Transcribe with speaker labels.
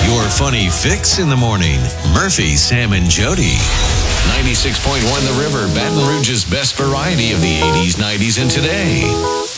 Speaker 1: Your funny fix in the morning. Murphy, Sam, and Jody. 96.1 The River, Baton Rouge's best variety of the 80s, 90s, and today.